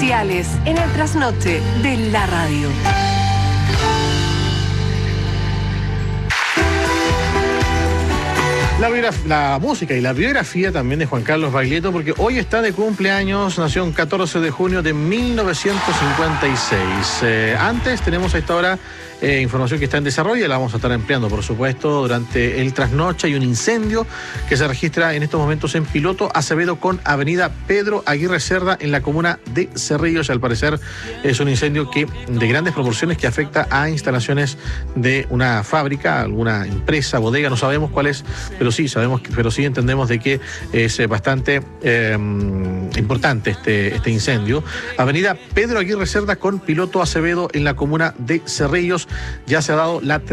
especiales en el trasnoche de la radio. La música y la biografía también de Juan Carlos Baglietto, porque hoy está de cumpleaños, nació el 14 de junio de 1956. Antes tenemos a esta hora información que está en desarrollo y la vamos a estar empleando, por supuesto, durante el trasnoche. Hay un incendio que se registra en estos momentos en Piloto Acevedo con avenida Pedro Aguirre Cerda en la comuna de Cerrillos. Al parecer es un incendio de grandes proporciones que afecta a instalaciones de una fábrica, alguna empresa, bodega, no sabemos cuál es, pero sí entendemos de que es bastante importante este incendio. Avenida Pedro Aguirre Cerda con Piloto Acevedo en la comuna de Cerrillos. Ya se ha dado la